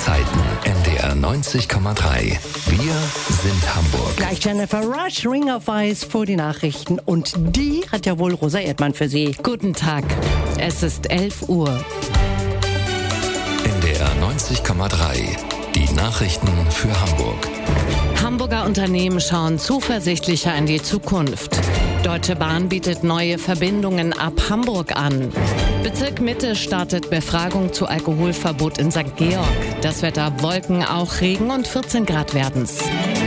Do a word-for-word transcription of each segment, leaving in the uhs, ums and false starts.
Zeiten. N D R neunzig Komma drei. Wir sind Hamburg. Gleich Jennifer Rush, Ring of Ice vor die Nachrichten. Und die hat ja wohl Rosa Erdmann für Sie. Guten Tag. Es ist elf Uhr. N D R neunzig Komma drei. Die Nachrichten für Hamburg. Hamburger Unternehmen schauen zuversichtlicher in die Zukunft. Deutsche Bahn bietet neue Verbindungen ab Hamburg an. Bezirk Mitte startet Befragung zu Alkoholverbot in Sankt Georg. Das Wetter Wolken, auch Regen und vierzehn Grad werden's.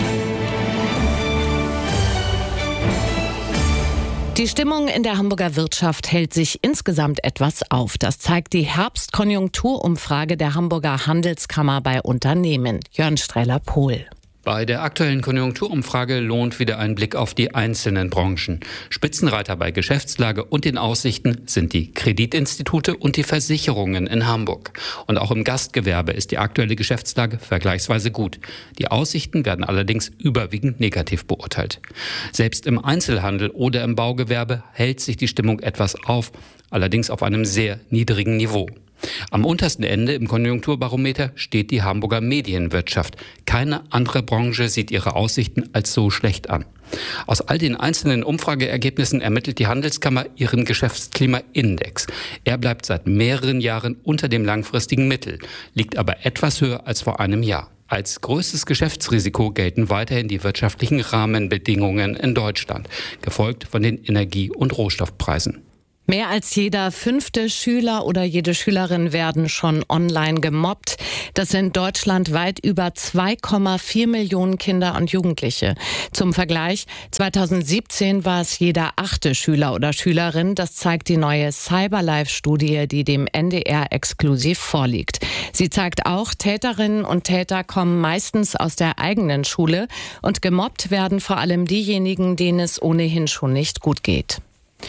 Die Stimmung in der Hamburger Wirtschaft hält sich insgesamt etwas auf. Das zeigt die Herbstkonjunkturumfrage der Hamburger Handelskammer bei Unternehmen. Jörn Streller-Pohl. Bei der aktuellen Konjunkturumfrage lohnt wieder ein Blick auf die einzelnen Branchen. Spitzenreiter bei Geschäftslage und den Aussichten sind die Kreditinstitute und die Versicherungen in Hamburg. Und auch im Gastgewerbe ist die aktuelle Geschäftslage vergleichsweise gut. Die Aussichten werden allerdings überwiegend negativ beurteilt. Selbst im Einzelhandel oder im Baugewerbe hält sich die Stimmung etwas auf, allerdings auf einem sehr niedrigen Niveau. Am untersten Ende im Konjunkturbarometer steht die Hamburger Medienwirtschaft. Keine andere Branche sieht ihre Aussichten als so schlecht an. Aus all den einzelnen Umfrageergebnissen ermittelt die Handelskammer ihren Geschäftsklimaindex. Er bleibt seit mehreren Jahren unter dem langfristigen Mittel, liegt aber etwas höher als vor einem Jahr. Als größtes Geschäftsrisiko gelten weiterhin die wirtschaftlichen Rahmenbedingungen in Deutschland, gefolgt von den Energie- und Rohstoffpreisen. Mehr als jeder fünfte Schüler oder jede Schülerin werden schon online gemobbt. Das sind deutschlandweit über zwei Komma vier Millionen Kinder und Jugendliche. Zum Vergleich, zweitausendsiebzehn war es jeder achte Schüler oder Schülerin. Das zeigt die neue Cyberlife-Studie, die dem N D R exklusiv vorliegt. Sie zeigt auch, Täterinnen und Täter kommen meistens aus der eigenen Schule und gemobbt werden vor allem diejenigen, denen es ohnehin schon nicht gut geht.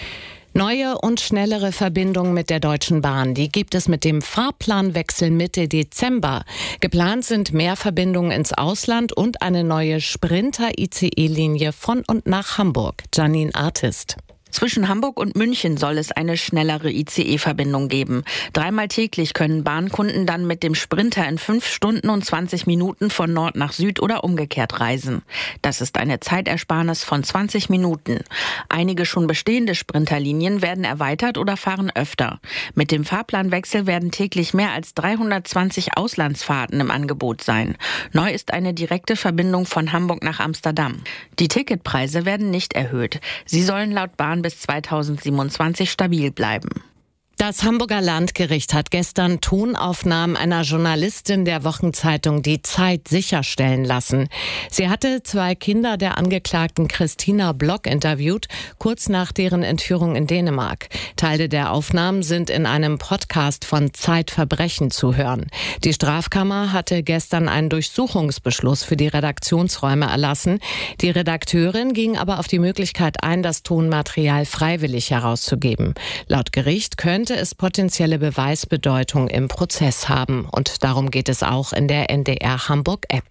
Neue und schnellere Verbindungen mit der Deutschen Bahn, die gibt es mit dem Fahrplanwechsel Mitte Dezember. Geplant sind mehr Verbindungen ins Ausland und eine neue Sprinter-I C E-Linie von und nach Hamburg. Janine Artist. Zwischen Hamburg und München soll es eine schnellere I C E-Verbindung geben. Dreimal täglich können Bahnkunden dann mit dem Sprinter in fünf Stunden und zwanzig Minuten von Nord nach Süd oder umgekehrt reisen. Das ist eine Zeitersparnis von zwanzig Minuten. Einige schon bestehende Sprinterlinien werden erweitert oder fahren öfter. Mit dem Fahrplanwechsel werden täglich mehr als dreihundertzwanzig Auslandsfahrten im Angebot sein. Neu ist eine direkte Verbindung von Hamburg nach Amsterdam. Die Ticketpreise werden nicht erhöht. Sie sollen laut Bahn bis zweitausendsiebenundzwanzig stabil bleiben. Das Hamburger Landgericht hat gestern Tonaufnahmen einer Journalistin der Wochenzeitung Die Zeit sicherstellen lassen. Sie hatte zwei Kinder der Angeklagten Christina Block interviewt, kurz nach deren Entführung in Dänemark. Teile der Aufnahmen sind in einem Podcast von Zeitverbrechen zu hören. Die Strafkammer hatte gestern einen Durchsuchungsbeschluss für die Redaktionsräume erlassen. Die Redakteurin ging aber auf die Möglichkeit ein, das Tonmaterial freiwillig herauszugeben. Laut Gericht könnte es potenzielle Beweisbedeutung im Prozess haben. Und darum geht es auch in der N D R Hamburg App.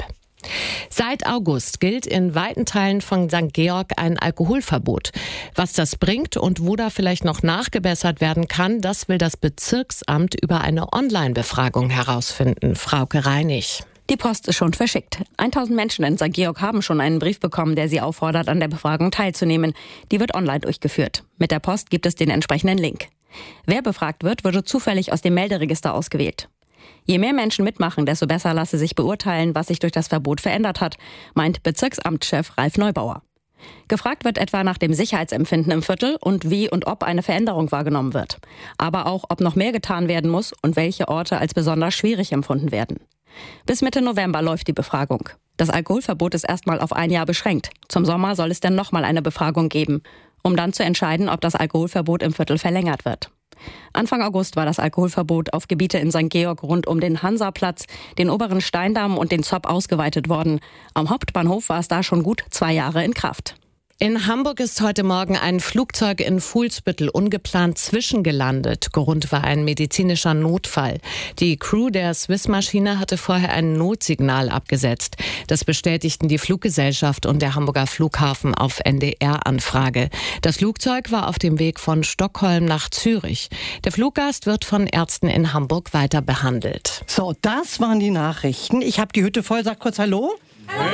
Seit August gilt in weiten Teilen von Sankt Georg ein Alkoholverbot. Was das bringt und wo da vielleicht noch nachgebessert werden kann, das will das Bezirksamt über eine Online-Befragung herausfinden. Frauke Reinig. Die Post ist schon verschickt. tausend Menschen in Sankt Georg haben schon einen Brief bekommen, der sie auffordert, an der Befragung teilzunehmen. Die wird online durchgeführt. Mit der Post gibt es den entsprechenden Link. Wer befragt wird, wurde zufällig aus dem Melderegister ausgewählt. Je mehr Menschen mitmachen, desto besser lasse sich beurteilen, was sich durch das Verbot verändert hat, meint Bezirksamtschef Ralf Neubauer. Gefragt wird etwa nach dem Sicherheitsempfinden im Viertel und wie und ob eine Veränderung wahrgenommen wird. Aber auch, ob noch mehr getan werden muss und welche Orte als besonders schwierig empfunden werden. Bis Mitte November läuft die Befragung. Das Alkoholverbot ist erstmal auf ein Jahr beschränkt. Zum Sommer soll es dann nochmal eine Befragung geben, um dann zu entscheiden, ob das Alkoholverbot im Viertel verlängert wird. Anfang August war das Alkoholverbot auf Gebiete in Sankt Georg rund um den Hansaplatz, den oberen Steindamm und den Zopp ausgeweitet worden. Am Hauptbahnhof war es da schon gut zwei Jahre in Kraft. In Hamburg ist heute Morgen ein Flugzeug in Fuhlsbüttel ungeplant zwischengelandet. Grund war ein medizinischer Notfall. Die Crew der Swiss-Maschine hatte vorher ein Notsignal abgesetzt. Das bestätigten die Fluggesellschaft und der Hamburger Flughafen auf N D R-Anfrage. Das Flugzeug war auf dem Weg von Stockholm nach Zürich. Der Fluggast wird von Ärzten in Hamburg weiter behandelt. So, das waren die Nachrichten. Ich habe die Hütte voll. Sag kurz Hallo. Hey.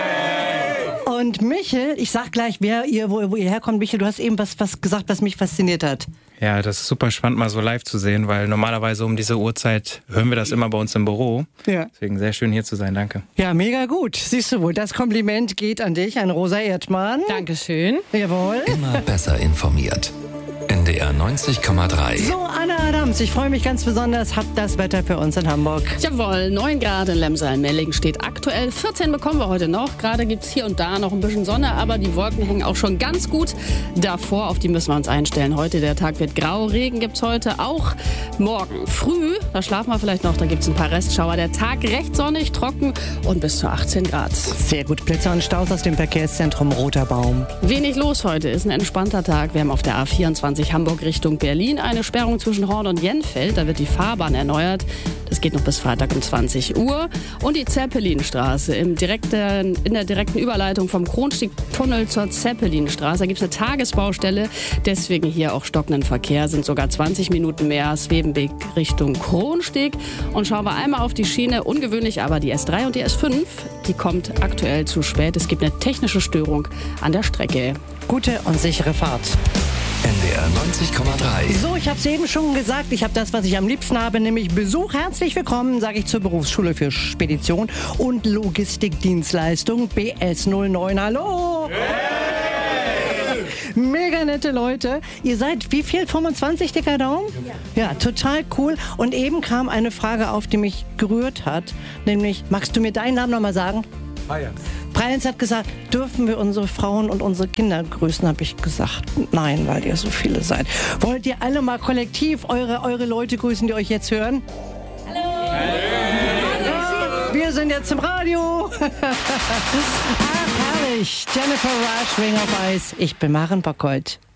Und Michel, ich sag gleich, wer ihr, wo, wo ihr herkommt. Michel, du hast eben was, was gesagt, was mich fasziniert hat. Ja, das ist super spannend, mal so live zu sehen, weil normalerweise um diese Uhrzeit hören wir das immer bei uns im Büro. Ja. Deswegen sehr schön hier zu sein, danke. Ja, mega gut. Siehst du wohl, das Kompliment geht an dich, an Rosa Erdmann. Dankeschön. Jawohl. Immer besser informiert. N D R neunzig Komma drei. So, Anna Adams, ich freue mich ganz besonders. Habt das Wetter für uns in Hamburg. Jawohl, neun Grad in Lemsal-Mellingen steht aktuell. vierzehn bekommen wir heute noch. Gerade gibt es hier und da noch ein bisschen Sonne, aber die Wolken hängen auch schon ganz gut davor. Auf die müssen wir uns einstellen. Heute, der Tag wird grau. Regen gibt es heute auch. Morgen früh, da schlafen wir vielleicht noch, da gibt es ein paar Restschauer. Der Tag recht sonnig, trocken und bis zu achtzehn Grad. Sehr gut. Blitzer und Staus aus dem Verkehrszentrum Roter Baum. Wenig los heute, ist ein entspannter Tag. Wir haben auf der A vierundzwanzig Hamburg Richtung Berlin eine Sperrung zwischen Horn und Jenfeld. Da wird die Fahrbahn erneuert. Das geht noch bis Freitag um zwanzig Uhr. Und die Zeppelinstraße im direkten, in der direkten Überleitung vom Kronstieg-Tunnel zur Zeppelinstraße. Da gibt es eine Tagesbaustelle. Deswegen hier auch stockenden Verkehr. Sind sogar zwanzig Minuten mehr. Svebenweg Richtung Kronsteg. Und schauen wir einmal auf die Schiene. Ungewöhnlich aber die S drei und die S fünf. Die kommt aktuell zu spät. Es gibt eine technische Störung an der Strecke. Gute und sichere Fahrt. N D R neunzig Komma drei. So, ich habe es eben schon gesagt, ich habe das, was ich am liebsten habe, nämlich Besuch. Herzlich willkommen, sage ich zur Berufsschule für Spedition und Logistikdienstleistung B S null neun. Hallo! Hey! Mega nette Leute. Ihr seid wie viel? fünfundzwanzig, dicker Daumen? Ja. Ja, total cool. Und eben kam eine Frage auf, die mich gerührt hat, nämlich, magst du mir deinen Namen nochmal sagen? Feier. Prinz hat gesagt, dürfen wir unsere Frauen und unsere Kinder grüßen? Habe ich gesagt, nein, weil ihr so viele seid. Wollt ihr alle mal kollektiv eure, eure Leute grüßen, die euch jetzt hören? Hallo! Hallo. Wir sind jetzt im Radio. Ach, herrlich. Jennifer Rush, Ring of Ice. Ich bin Maren Bockholt.